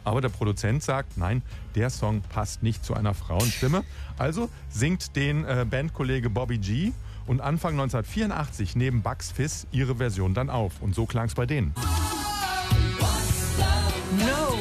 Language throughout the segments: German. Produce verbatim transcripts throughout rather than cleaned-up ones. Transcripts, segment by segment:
Aber der Produzent sagt, nein, der Song passt nicht zu einer Frauenstimme. Also singt den äh, Bandkollege Bobby G. und Anfang neunzehnhundertvierundachtzig neben Bucks Fizz ihre Version dann auf. Und so klang es bei denen. No.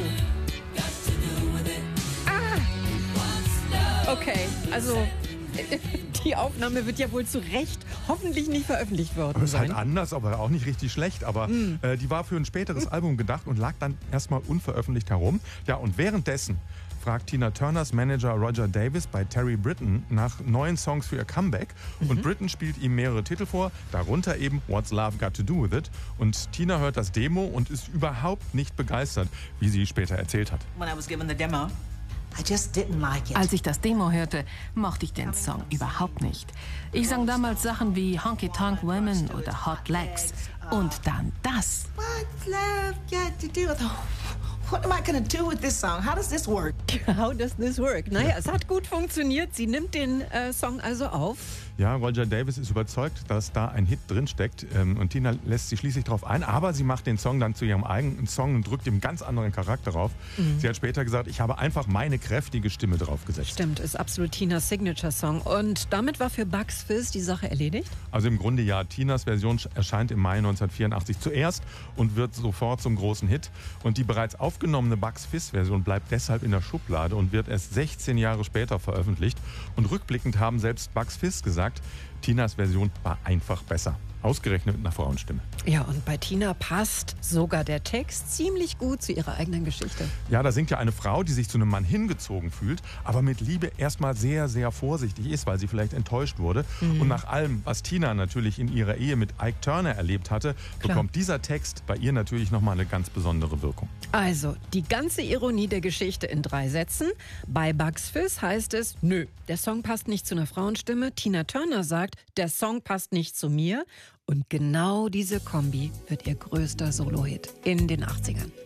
Ah. Okay, also die Aufnahme wird ja wohl zu Recht hoffentlich nicht veröffentlicht worden Das ist sein. halt anders, aber auch nicht richtig schlecht. Aber mm. äh, die war für ein späteres Album gedacht und lag dann erstmal unveröffentlicht herum. Ja, und währenddessen fragt Tina Turners Manager Roger Davis bei Terry Britten nach neuen Songs für ihr Comeback. Mhm. Und Britten spielt ihm mehrere Titel vor, darunter eben What's Love Got to Do With It. Und Tina hört das Demo und ist überhaupt nicht begeistert, wie sie später erzählt hat. When I was given the demo, I just didn't like it. Als ich das Demo hörte, mochte ich den Song überhaupt nicht. Ich sang damals Sachen wie Honky Tonk Women oder Hot Legs. Und dann das. What's love got to do with it? What am I gonna do with this song? How does this work? How does this work? Naja, es hat gut funktioniert. Sie nimmt den äh, Song also auf. Ja, Roger Davis ist überzeugt, dass da ein Hit drinsteckt. Ähm, und Tina lässt sich schließlich darauf ein. Aber sie macht den Song dann zu ihrem eigenen Song und drückt ihm ganz anderen Charakter drauf. Mhm. Sie hat später gesagt, ich habe einfach meine kräftige Stimme draufgesetzt. Stimmt, ist absolut Tinas Signature-Song. Und damit war für Bucks Fizz die Sache erledigt? Also im Grunde ja. Tinas Version erscheint im Mai neunzehnhundertvierundachtzig zuerst und wird sofort zum großen Hit. Und die bereits aufgenommene Bucks Fizz-Version bleibt deshalb in der Schublade und wird erst sechzehn Jahre später veröffentlicht. Und rückblickend haben selbst Bucks Fizz gesagt, Tinas Version war einfach besser. Ausgerechnet mit einer Frauenstimme. Ja, und bei Tina passt sogar der Text ziemlich gut zu ihrer eigenen Geschichte. Ja, da singt ja eine Frau, die sich zu einem Mann hingezogen fühlt, aber mit Liebe erstmal sehr, sehr vorsichtig ist, weil sie vielleicht enttäuscht wurde. Mhm. Und nach allem, was Tina natürlich in ihrer Ehe mit Ike Turner erlebt hatte, Klar. bekommt dieser Text bei ihr natürlich nochmal eine ganz besondere Wirkung. Also, die ganze Ironie der Geschichte in drei Sätzen. Bei Bucks Fizz heißt es, nö, der Song passt nicht zu einer Frauenstimme. Tina Turner sagt, der Song passt nicht zu mir. Und genau diese Kombi wird ihr größter Solo-Hit in den achtzigern.